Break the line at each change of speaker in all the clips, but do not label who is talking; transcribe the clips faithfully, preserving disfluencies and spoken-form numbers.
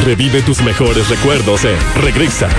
Revive tus mejores recuerdos en Regresa.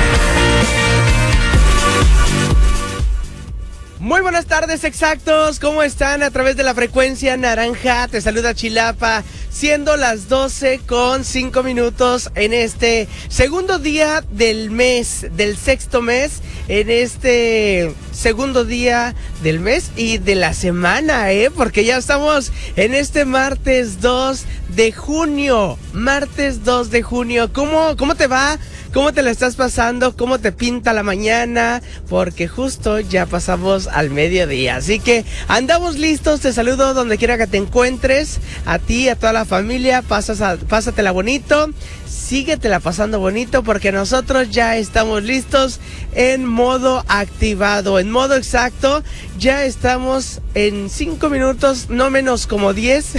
Muy buenas tardes, exactos. ¿Cómo están? A través de la frecuencia naranja te saluda Chilapa, siendo las doce con cinco minutos en este segundo día del mes, del sexto mes, en este segundo día del mes y de la semana, ¿eh? Porque ya estamos en este martes dos de junio, martes dos de junio. ¿Cómo, cómo te va? ¿Cómo te la estás pasando? ¿Cómo te pinta la mañana? Porque justo ya pasamos al mediodía. Así que andamos listos. Te saludo donde quiera que te encuentres. A ti, a toda la familia. Pasas a, pásatela bonito. Síguetela pasando bonito porque nosotros ya estamos listos en modo activado, en modo exacto. Ya estamos en cinco minutos, no menos como diez.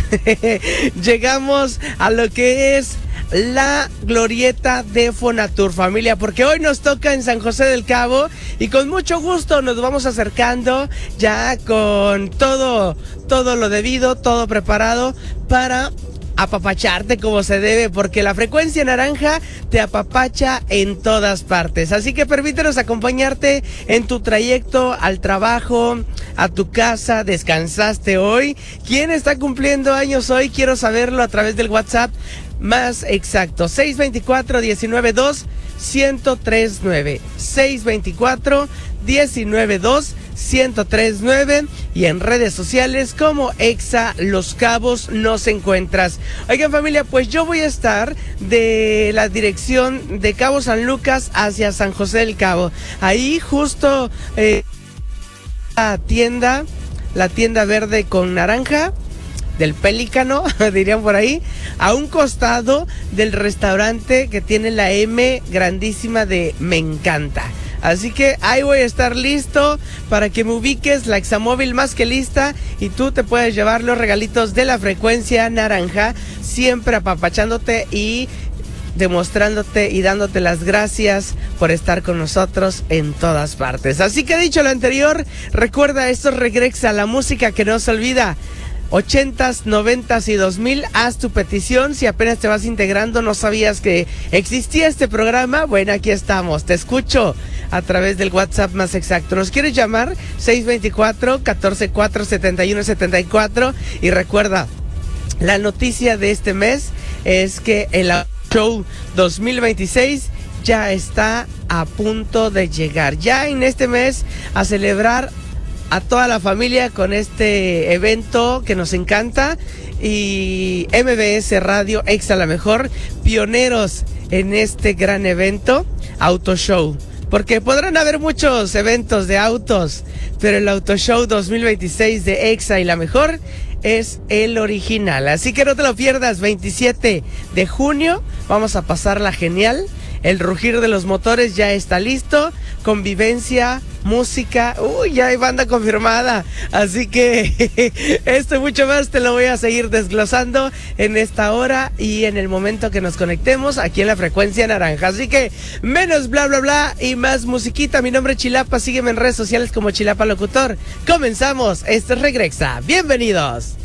Llegamos a lo que es la glorieta de Fonatur, familia, porque hoy nos toca en San José del Cabo y con mucho gusto nos vamos acercando ya con todo, todo lo debido, todo preparado para apapacharte como se debe, porque la frecuencia naranja te apapacha en todas partes. Así que permítenos acompañarte en tu trayecto al trabajo, a tu casa. ¿Descansaste hoy? ¿Quién está cumpliendo años hoy? Quiero saberlo a través del WhatsApp más exacto, seis dos cuatro, uno nueve dos, uno cero tres nueve, seis dos cuatro, uno nueve dos, uno cero tres nueve, y en redes sociales como Exa Los Cabos nos encuentras. Oigan, familia, pues yo voy a estar de la dirección de Cabo San Lucas hacia San José del Cabo. Ahí justo eh, la tienda, la tienda verde con naranja del Pelícano, dirían por ahí, a un costado del restaurante que tiene la M grandísima de Me Encanta. Así que ahí voy a estar listo para que me ubiques, la Examóvil más que lista, y tú te puedes llevar los regalitos de la frecuencia naranja, siempre apapachándote y demostrándote y dándote las gracias por estar con nosotros en todas partes. Así que dicho lo anterior, recuerda, esto regresa, la música que no se olvida. ochentas, noventas y dos mil, haz tu petición. Si apenas te vas integrando, no sabías que existía este programa, bueno, aquí estamos, te escucho a través del WhatsApp más exacto. ¿Nos quieres llamar? seis dos cuatro, uno cuatro cuatro, siete uno siete cuatro. Y recuerda, la noticia de este mes es que el show dos mil veintiséis ya está a punto de llegar. Ya en este mes a celebrar a toda la familia con este evento que nos encanta, y M B S Radio Exa la mejor, pioneros en este gran evento, Auto Show. Porque podrán haber muchos eventos de autos, pero el Auto Show dos mil veintiséis de Exa y la mejor es el original. Así que no te lo pierdas, veintisiete de junio, vamos a pasarla genial. El rugir de los motores ya está listo, convivencia, música, uy, ya hay banda confirmada, así que esto y mucho más te lo voy a seguir desglosando en esta hora y en el momento que nos conectemos aquí en la frecuencia naranja. Así que menos bla bla bla y más musiquita. Mi nombre es Chilapa, sígueme en redes sociales como Chilapa Locutor. Comenzamos, esto es Regresa, bienvenidos.